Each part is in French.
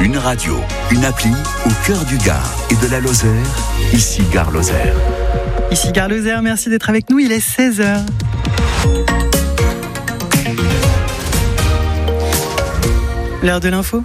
Une radio, une appli au cœur du Gard et de la Lozère, ici Gare Lozère. Ici Gare Lozère, merci d'être avec nous, il est 16h. L'heure de l'info.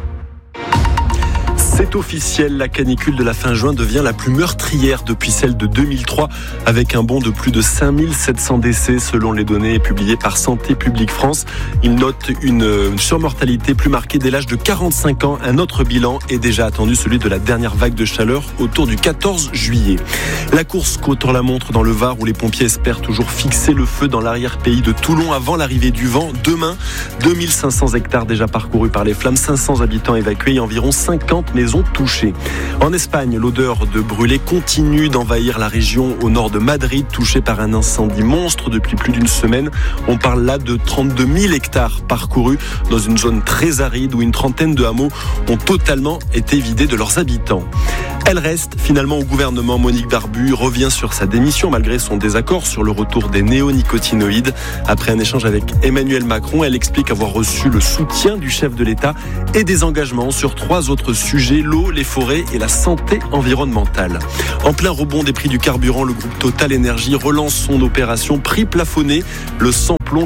C'est officiel, la canicule de la fin juin devient la plus meurtrière depuis celle de 2003, avec un bond de plus de 5700 décès selon les données publiées par Santé publique France. Il note une surmortalité plus marquée dès l'âge de 45 ans. Un autre bilan est déjà attendu, celui de la dernière vague de chaleur autour du 14 juillet. La course contre-la-montre dans le Var, où les pompiers espèrent toujours fixer le feu dans l'arrière-pays de Toulon avant l'arrivée du vent. Demain, 2500 hectares déjà parcourus par les flammes, 500 habitants évacués et environ 50 maisons touchées. En Espagne, l'odeur de brûlé continue d'envahir la région au nord de Madrid, touchée par un incendie monstre depuis plus d'une semaine. On parle là de 32 000 hectares parcourus dans une zone très aride où une trentaine de hameaux ont totalement été vidés de leurs habitants. Elle reste finalement au gouvernement. Monique Barbu revient sur sa démission malgré son désaccord sur le retour des néonicotinoïdes. Après un échange avec Emmanuel Macron, elle explique avoir reçu le soutien du chef de l'État et des engagements sur 3 autres sujets: l'eau, les forêts et la santé environnementale. En plein rebond des prix du carburant, le groupe Total Énergie relance son opération prix plafonné. Le samplon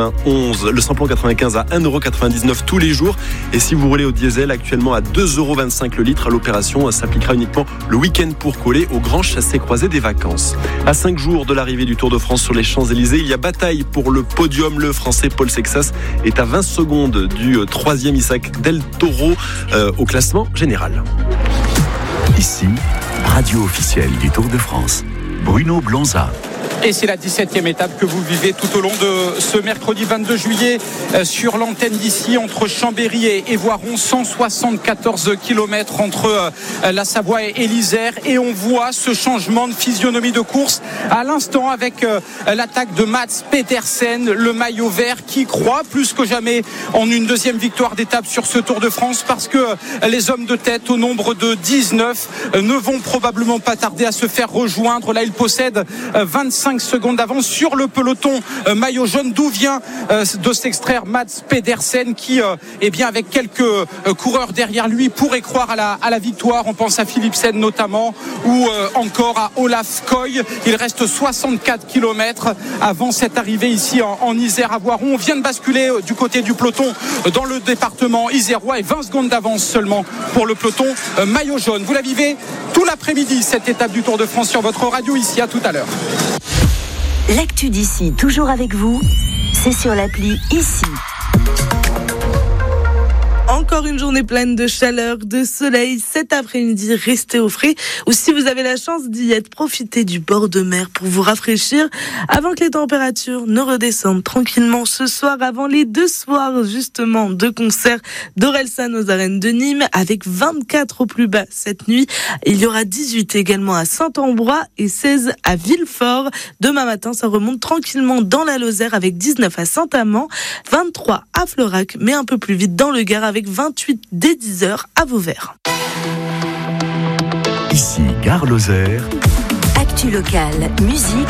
95 à 1,99€ tous les jours. Et si vous roulez au diesel, actuellement à 2,25€ le litre, l'opération s'appliquera uniquement le week-end pour coller au grand chassé-croisé des vacances. À 5 jours de l'arrivée du Tour de France sur les Champs-Élysées, il y a bataille pour le podium. Le Français Paul Sexas est à 20 secondes du 3e Isaac Del Toro au classement général. Ici, radio officielle du Tour de France, Bruno Blonza. Et c'est la 17e étape que vous vivez tout au long de ce mercredi 22 juillet sur l'antenne d'ici entre Chambéry et Voiron. 174 km entre la Savoie et l'Isère. Et on voit ce changement de physionomie de course à l'instant avec l'attaque de Mats Pedersen, le maillot vert, qui croit plus que jamais en une deuxième victoire d'étape sur ce Tour de France, parce que les hommes de tête, au nombre de 19, ne vont probablement pas tarder à se faire rejoindre. Là, ils possèdent 25 secondes d'avance sur le peloton maillot jaune, d'où vient de s'extraire Mats Pedersen, qui est bien avec quelques coureurs derrière lui pourrait croire à la victoire. On pense à Philipsen notamment, ou encore à Olaf Koy. Il reste 64 km avant cette arrivée ici en Isère à Voiron. On vient de basculer du côté du peloton dans le département isérois, et 20 secondes d'avance seulement pour le peloton maillot jaune. Vous la vivez tout l'après-midi, cette étape du Tour de France, sur votre radio ici. À tout à l'heure. L'actu d'ici, toujours avec vous, c'est sur l'appli Ici. Encore une journée pleine de chaleur, de soleil. Cet après-midi, restez au frais. Ou si vous avez la chance d'y être, profitez du bord de mer pour vous rafraîchir avant que les températures ne redescendent tranquillement ce soir, avant les 2 soirs justement de concert d'Orelsan aux arènes de Nîmes, avec 24 au plus bas cette nuit. Il y aura 18 également à Saint-Ambrois et 16 à Villefort. Demain matin, ça remonte tranquillement dans la Lozère avec 19 à Saint-Amand, 23 à Florac, mais un peu plus vite dans le Gard avec 28 dès 10h à Vauvert. Ici Gare Lozère. Actu locale, musique